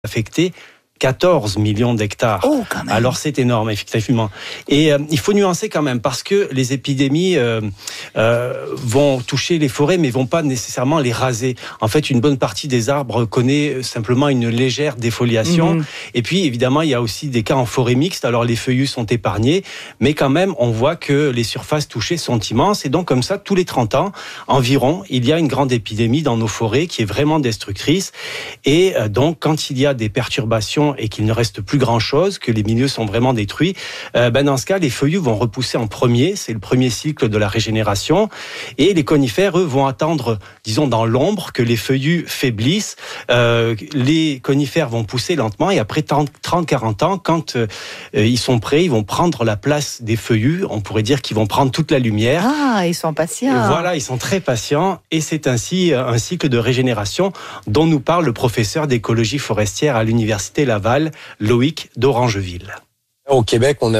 affecté 14 millions d'hectares. Oh, quand même. Alors c'est énorme, effectivement. Et il faut nuancer quand même, parce que les épidémies vont toucher les forêts, mais vont pas nécessairement les raser. En fait, une bonne partie des arbres connaît simplement une légère défoliation. Et puis, évidemment, il y a aussi des cas en forêt mixte. Alors les feuillus sont épargnés, mais quand même, on voit que les surfaces touchées sont immenses. Et donc, comme ça, tous les 30 ans environ, il y a une grande épidémie dans nos forêts qui est vraiment destructrice. Et donc, quand il y a des perturbations et qu'il ne reste plus grand-chose, que les milieux sont vraiment détruits, dans ce cas, les feuillus vont repousser en premier. C'est le premier cycle de la régénération. Et les conifères, eux, vont attendre, disons, dans l'ombre, que les feuillus faiblissent. Les conifères vont pousser lentement et après 30-40 ans, quand ils sont prêts, ils vont prendre la place des feuillus. On pourrait dire qu'ils vont prendre toute la lumière. Ah, ils sont patients. Voilà, ils sont très patients et c'est ainsi un cycle de régénération dont nous parle le professeur d'écologie forestière à l'Université Laval, Loïc d'Orangeville. Au Québec, on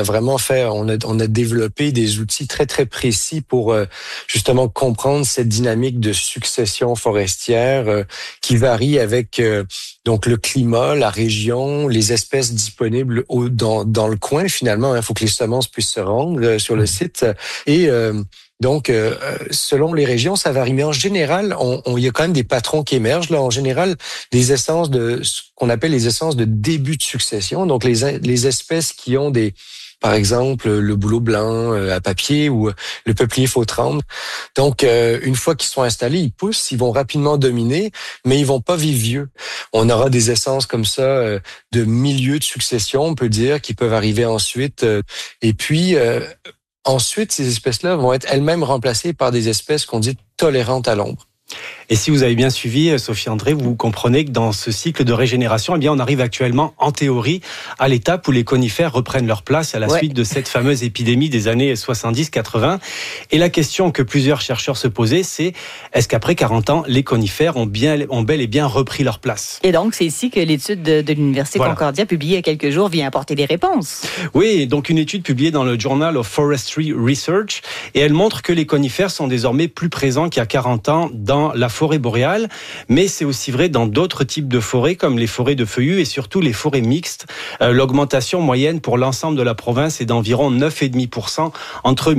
a développé des outils très, très précis pour justement comprendre cette dynamique de succession forestière qui varie avec donc le climat, la région, les espèces disponibles dans le coin finalement. Il faut que les semences puissent se rendre sur le site. Et donc, selon les régions, ça varie. Mais en général, il y a quand même des patrons qui émergent. Là, en général, des essences de ce qu'on appelle les essences de début de succession. Donc, les espèces qui ont par exemple, le bouleau blanc à papier ou le peuplier faux-tremble. Donc, une fois qu'ils sont installés, ils poussent, ils vont rapidement dominer, mais ils vont pas vivre vieux. On aura des essences comme ça de milieu de succession, on peut dire, qui peuvent arriver ensuite. Et puis, ensuite, ces espèces-là vont être elles-mêmes remplacées par des espèces qu'on dit tolérantes à l'ombre. Et si vous avez bien suivi, Sophie André, vous comprenez que dans ce cycle de régénération, on arrive actuellement, en théorie, à l'étape où les conifères reprennent leur place à la suite de cette fameuse épidémie des années 70-80. Et la question que plusieurs chercheurs se posaient, c'est est-ce qu'après 40 ans, les conifères ont bel et bien repris leur place? Et donc, c'est ici que l'étude de l'Université Concordia, publiée il y a quelques jours, vient apporter des réponses. Oui, donc une étude publiée dans le Journal of Forestry Research, et elle montre que les conifères sont désormais plus présents qu'il y a 40 ans dans la forêt boréale, mais c'est aussi vrai dans d'autres types de forêts, comme les forêts de feuillus et surtout les forêts mixtes. L'augmentation moyenne pour l'ensemble de la province est d'environ 9,5% entre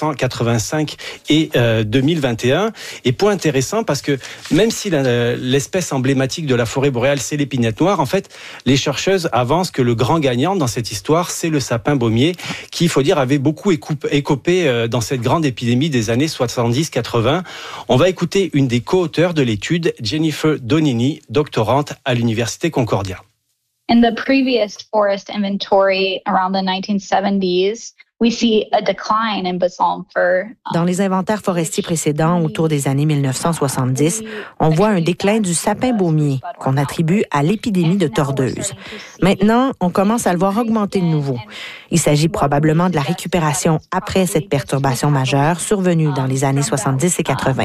1985 et 2021. Et point intéressant, parce que même si l'espèce emblématique de la forêt boréale, c'est l'épinette noire, en fait, les chercheuses avancent que le grand gagnant dans cette histoire, c'est le sapin baumier, qui, il faut dire, avait beaucoup écopé dans cette grande épidémie des années 70-80. On va écouter une des co-auteurs de l'étude, Jennifer Donini, doctorante à l'Université Concordia. In the previous forest inventory around the 1970s, we see a decline in balsam fir. Dans les inventaires forestiers précédents, autour des années 1970, on voit un déclin du sapin baumier qu'on attribue à l'épidémie de tordeuse. Maintenant, on commence à le voir augmenter de nouveau. Il s'agit probablement de la récupération après cette perturbation majeure survenue dans les années 70 et 80.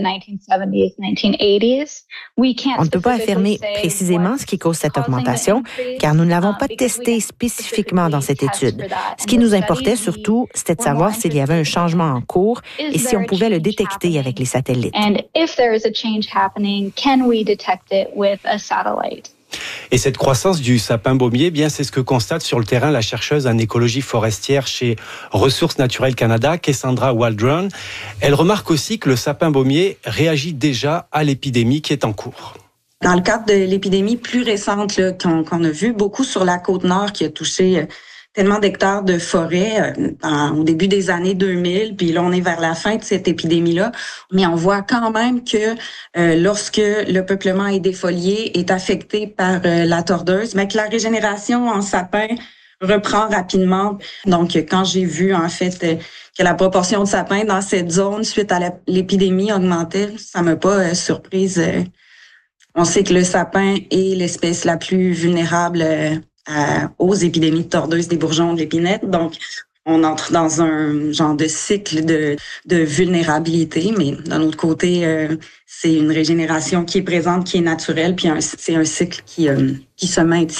On ne peut pas affirmer précisément ce qui cause cette augmentation, car nous ne l'avons pas testé spécifiquement dans cette étude. Ce qui nous importait surtout, c'était de savoir s'il y avait un changement en cours et si on pouvait le détecter avec les satellites. Et cette croissance du sapin baumier, bien, c'est ce que constate sur le terrain la chercheuse en écologie forestière chez Ressources naturelles Canada, Cassandra Waldron. Elle remarque aussi que le sapin baumier réagit déjà à l'épidémie qui est en cours. Dans le cadre de l'épidémie plus récente qu'on a vu, beaucoup sur la Côte-Nord qui a touché tellement d'hectares de forêt au début des années 2000, puis là, on est vers la fin de cette épidémie-là. Mais on voit quand même que lorsque le peuplement est défolié, est affecté par la tordeuse, mais que la régénération en sapin reprend rapidement. Donc, quand j'ai vu, en fait, que la proportion de sapins dans cette zone, suite à l'épidémie, augmentait, ça m'a pas surprise. On sait que le sapin est l'espèce la plus vulnérable aux épidémies de tordeuse, des bourgeons, de l'épinette. Donc, on entre dans un genre de cycle de vulnérabilité, mais d'un autre côté, c'est une régénération qui est présente, qui est naturelle, puis c'est un cycle qui se maintient.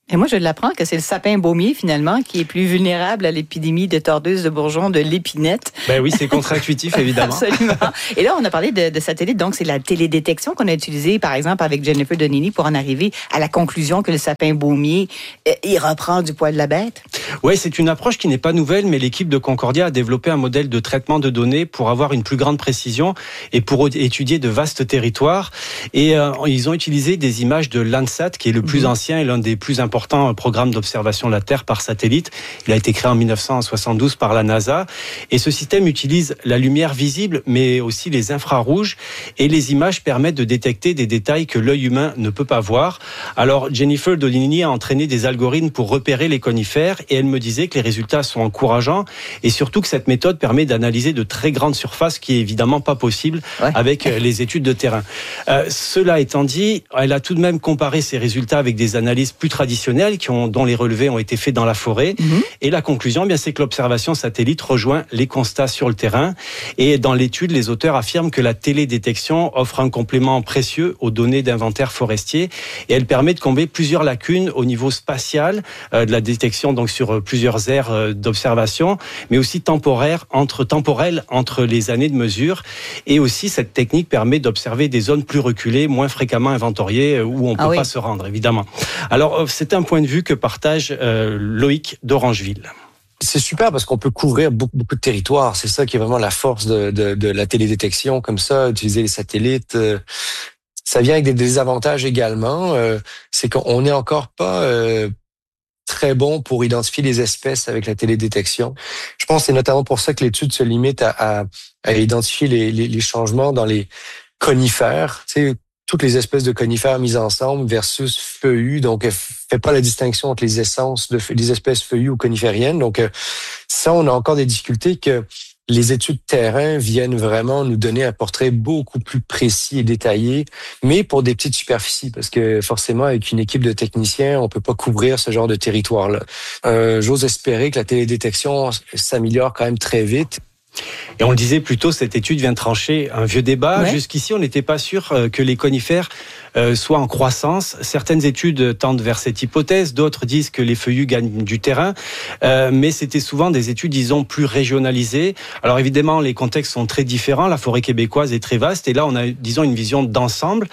Et moi, je l'apprends que c'est le sapin baumier, finalement, qui est plus vulnérable à l'épidémie de tordeuse de bourgeons de l'épinette. Ben oui, c'est contre-intuitif, évidemment. Absolument. Et là, on a parlé de satellites, donc c'est la télédétection qu'on a utilisée, par exemple, avec Jennifer Donini pour en arriver à la conclusion que le sapin baumier, il reprend du poil de la bête. Oui, c'est une approche qui n'est pas nouvelle, mais l'équipe de Concordia a développé un modèle de traitement de données pour avoir une plus grande précision et pour étudier de vastes territoires. Et ils ont utilisé des images de Landsat, qui est le plus ancien et l'un des plus importants programme d'observation de la Terre par satellite. Il a été créé en 1972 par la NASA. Et ce système utilise la lumière visible, mais aussi les infrarouges. Et les images permettent de détecter des détails que l'œil humain ne peut pas voir. Alors, Jennifer Donini a entraîné des algorithmes pour repérer les conifères et elle me disait que les résultats sont encourageants et surtout que cette méthode permet d'analyser de très grandes surfaces, ce qui est évidemment pas possible avec les études de terrain. Cela étant dit, elle a tout de même comparé ces résultats avec des analyses plus traditionnelles dont les relevés ont été faits dans la forêt. Et la conclusion, c'est que l'observation satellite rejoint les constats sur le terrain. Et dans l'étude, les auteurs affirment que la télédétection offre un complément précieux aux données d'inventaire forestier et elle permet de combler plusieurs lacunes au niveau spatial de la détection, donc sur plusieurs aires d'observation, mais aussi temporelle entre les années de mesure. Et aussi, cette technique permet d'observer des zones plus reculées, moins fréquemment inventoriées, où on ne peut pas se rendre, évidemment. Alors, c'est un point de vue que partage Loïc d'Orangeville. C'est super parce qu'on peut couvrir beaucoup de territoires. C'est ça qui est vraiment la force de la télédétection, comme ça, utiliser les satellites. Ça vient avec des désavantages également. C'est qu'on n'est encore pas très bon pour identifier les espèces avec la télédétection. Je pense que c'est notamment pour ça que l'étude se limite à identifier les changements dans les conifères. Tu sais, toutes les espèces de conifères mises ensemble versus feuillus. Donc, elle fait pas la distinction entre les espèces feuillues ou conifériennes. Donc, ça, on a encore des difficultés que les études terrain viennent vraiment nous donner un portrait beaucoup plus précis et détaillé, mais pour des petites superficies, parce que forcément, avec une équipe de techniciens, on peut pas couvrir ce genre de territoire-là. J'ose espérer que la télédétection s'améliore quand même très vite. Et on le disait plus tôt, cette étude vient trancher un vieux débat. Jusqu'ici, on n'était pas sûr que les conifères soient en croissance. Certaines études tendent vers cette hypothèse, d'autres disent que les feuillus gagnent du terrain, mais c'était souvent des études, disons, plus régionalisées. Alors évidemment, les contextes sont très différents, la forêt québécoise est très vaste, et là on a, disons, une vision d'ensemble.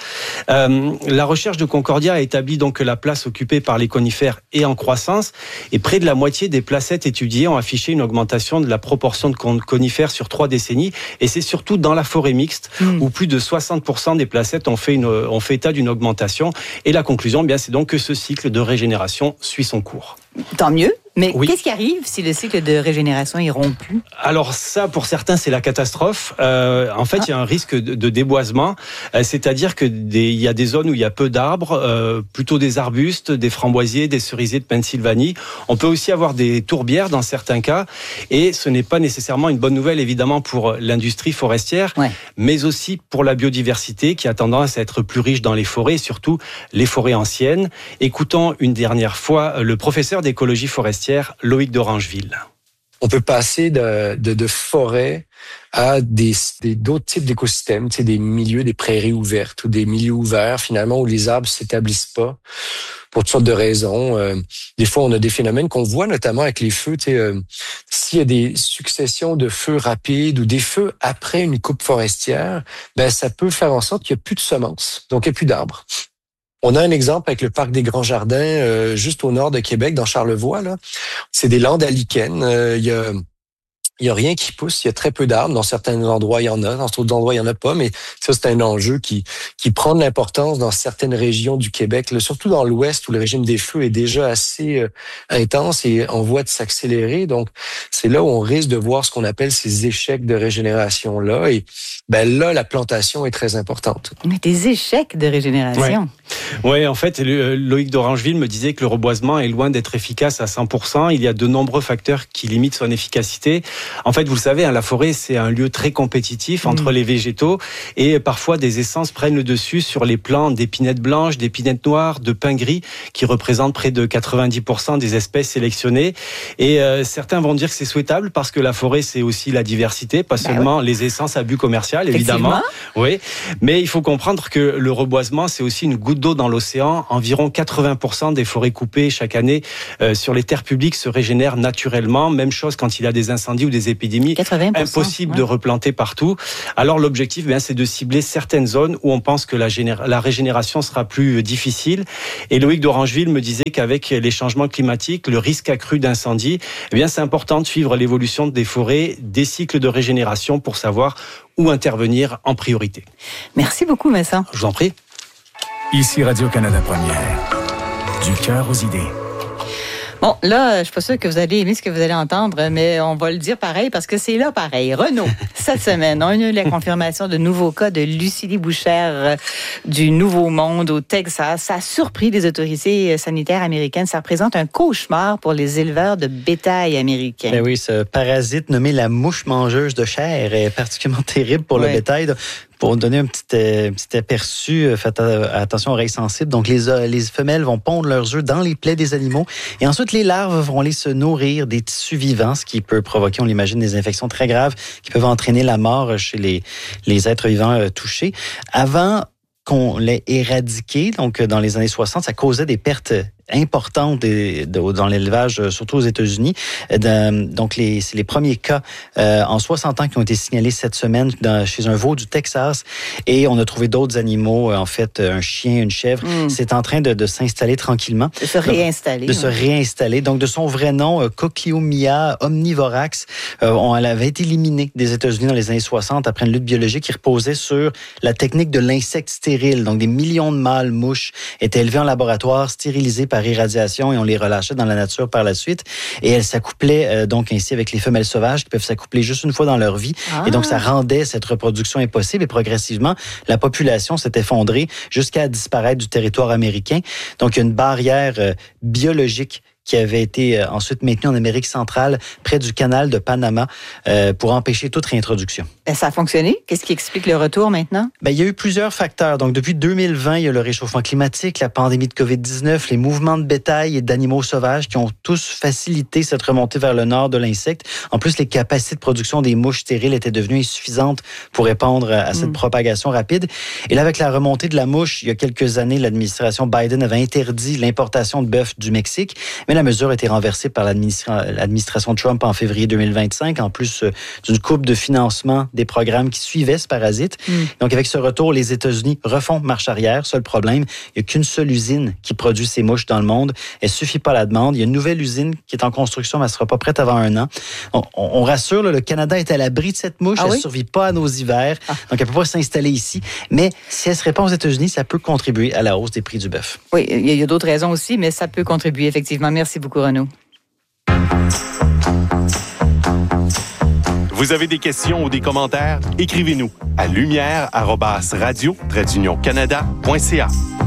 La recherche de Concordia a établi donc que la place occupée par les conifères est en croissance, et près de la moitié des placettes étudiées ont affiché une augmentation de la proportion de conifères sur 3 décennies, et c'est surtout dans la forêt mixte où plus de 60% des placettes ont fait état d'une augmentation. Et la conclusion, c'est donc que ce cycle de régénération suit son cours. Tant mieux. Mais qu'est-ce qui arrive si le cycle de régénération est rompu? Alors ça, pour certains, c'est la catastrophe. En fait, il y a un risque de déboisement, c'est-à-dire que il y a des zones où il y a peu d'arbres, plutôt des arbustes, des framboisiers, des cerisiers de Pennsylvanie. On peut aussi avoir des tourbières dans certains cas, et ce n'est pas nécessairement une bonne nouvelle, évidemment, pour l'industrie forestière, mais aussi pour la biodiversité qui a tendance à être plus riche dans les forêts, surtout les forêts anciennes. Écoutons une dernière fois le professeur d'écologie forestière, Loïc d'Orangeville. On peut passer de forêts à d'autres types d'écosystèmes, tu sais, des milieux, des prairies ouvertes ou des milieux ouverts finalement où les arbres s'établissent pas pour toutes sortes de raisons. Des fois, on a des phénomènes qu'on voit notamment avec les feux. Tu sais, s'il y a des successions de feux rapides ou des feux après une coupe forestière, ça peut faire en sorte qu'il n'y a plus de semences, donc il n'y a plus d'arbres. On a un exemple avec le parc des Grands Jardins, juste au nord de Québec, dans Charlevoix. Là, c'est des landes à lichen. Il y a rien qui pousse. Il y a très peu d'arbres. Dans certains endroits, il y en a. Dans d'autres endroits, il y en a pas. Mais ça, c'est un enjeu qui prend de l'importance dans certaines régions du Québec, là, surtout dans l'Ouest où le régime des feux est déjà assez intense et en voie de s'accélérer. Donc, c'est là où on risque de voir ce qu'on appelle ces échecs de régénération-là. Et là, la plantation est très importante. Mais des échecs de régénération. Oui, en fait, Loïc d'Orangeville me disait que le reboisement est loin d'être efficace à 100%. Il y a de nombreux facteurs qui limitent son efficacité. En fait, vous le savez, la forêt, c'est un lieu très compétitif entre les végétaux et parfois des essences prennent le dessus sur les plants d'épinettes blanches, d'épinettes noires, de pins gris qui représentent près de 90% des espèces sélectionnées. Et certains vont dire que c'est souhaitable parce que la forêt, c'est aussi la diversité, pas seulement les essences à but commercial, évidemment. Oui, mais il faut comprendre que le reboisement, c'est aussi une goutte goutte d'eau dans l'océan, environ 80% des forêts coupées chaque année sur les terres publiques se régénérent naturellement. Même chose quand il y a des incendies ou des épidémies. 80%, impossible de replanter partout. Alors l'objectif, c'est de cibler certaines zones où on pense que la régénération sera plus difficile. Et Loïc d'Orangeville me disait qu'avec les changements climatiques, le risque accru d'incendie, c'est important de suivre l'évolution des forêts, des cycles de régénération pour savoir où intervenir en priorité. Merci beaucoup, Vincent. Je vous en prie. Ici Radio-Canada Première. Du cœur aux idées. Bon, là, je suis pas sûre que vous allez aimer ce que vous allez entendre, mais on va le dire pareil parce que c'est là pareil. Renault, cette semaine, on a eu la confirmation de nouveaux cas de Lucilie Bouchère du Nouveau Monde au Texas. Ça a surpris les autorités sanitaires américaines. Ça représente un cauchemar pour les éleveurs de bétail américains. Ben oui, ce parasite nommé la mouche mangeuse de chair est particulièrement terrible pour le bétail. Pour donner un petit aperçu, faites attention aux oreilles sensibles. Donc, les femelles vont pondre leurs êufs dans les plaies des animaux et ensuite les larves vont aller se nourrir des tissus vivants, ce qui peut provoquer, on l'imagine, des infections très graves qui peuvent entraîner la mort chez les êtres vivants touchés. Avant qu'on l'ait éradiqué, donc dans les années 60, ça causait des pertes importantes dans l'élevage, surtout aux États-Unis. Donc, c'est les premiers cas en 60 ans qui ont été signalés cette semaine chez un veau du Texas. Et on a trouvé d'autres animaux, en fait, un chien, une chèvre. C'est en train de s'installer tranquillement. De se réinstaller. Se réinstaller. Donc, de son vrai nom, Cochleomia omnivorax, elle avait été éliminée des États-Unis dans les années 60 après une lutte biologique qui reposait sur la technique de l'insecte stérile. Donc, des millions de mâles mouches étaient élevés en laboratoire, stérilisés par irradiation et on les relâchait dans la nature par la suite. Et elles s'accouplaient donc ainsi avec les femelles sauvages qui peuvent s'accoupler juste une fois dans leur vie. Et donc, ça rendait cette reproduction impossible et progressivement, la population s'est effondrée jusqu'à disparaître du territoire américain. Donc, il y a une barrière biologique qui avait été ensuite maintenue en Amérique centrale, près du canal de Panama, pour empêcher toute réintroduction. Ça a fonctionné? Qu'est-ce qui explique le retour maintenant? Il y a eu plusieurs facteurs. Donc, depuis 2020, il y a le réchauffement climatique, la pandémie de COVID-19, les mouvements de bétail et d'animaux sauvages qui ont tous facilité cette remontée vers le nord de l'insecte. En plus, les capacités de production des mouches stériles étaient devenues insuffisantes pour répondre à cette propagation rapide. Et là, avec la remontée de la mouche, il y a quelques années, l'administration Biden avait interdit l'importation de bœuf du Mexique, mais la mesure a été renversée par l'administration Trump en février 2025, en plus d'une coupe de financement des programmes qui suivaient ce parasite. Donc, avec ce retour, les États-Unis refont marche arrière. Seul problème, il n'y a qu'une seule usine qui produit ces mouches dans le monde. Elle ne suffit pas à la demande. Il y a une nouvelle usine qui est en construction, mais elle ne sera pas prête avant 1 an. On rassure, le Canada est à l'abri de cette mouche. Elle ne survit pas à nos hivers. Donc, elle ne peut pas s'installer ici. Mais si elle se répand aux États-Unis, ça peut contribuer à la hausse des prix du bœuf. Oui, il y a d'autres raisons aussi, mais ça peut contribuer effectivement. Merci beaucoup, Renaud. Vous avez des questions ou des commentaires? Écrivez-nous à lumière@radio-canada.ca.